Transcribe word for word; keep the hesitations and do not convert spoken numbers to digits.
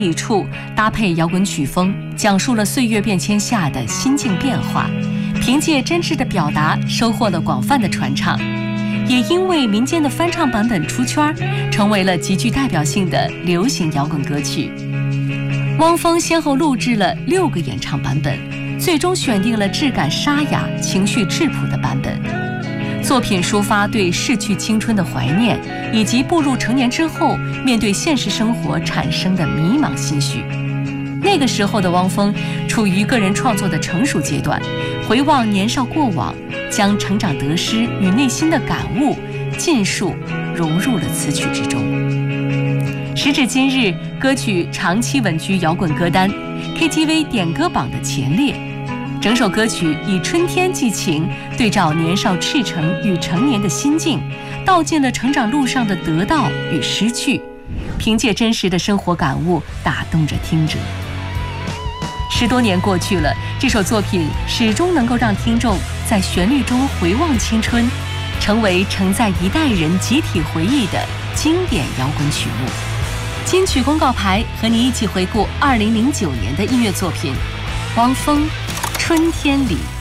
笔触搭配摇滚曲风，讲述了岁月变迁下的心境变化，凭借真挚的表达收获了广泛的传唱，也因为民间的翻唱版本出圈，成为了极具代表性的流行摇滚歌曲。汪峰先后录制了六个演唱版本，最终选定了质感沙哑、情绪质朴的版本。作品抒发对逝去青春的怀念，以及步入成年之后面对现实生活产生的迷茫心绪。那个时候的汪峰处于个人创作的成熟阶段，回望年少过往，将成长得失与内心的感悟尽数融入了词曲之中。时至今日，歌曲长期稳居摇滚歌单、K T V 点歌榜的前列。整首歌曲以春天寄情对照年少赤诚与成年的心境，道尽了成长路上的得到与失去，凭借真实的生活感悟打动着听者。十多年过去了，这首作品始终能够让听众在旋律中回望青春，成为承载一代人集体回忆的经典摇滚曲目。金曲公告牌和你一起回顾二零零九年的音乐作品，汪峰《春天里》。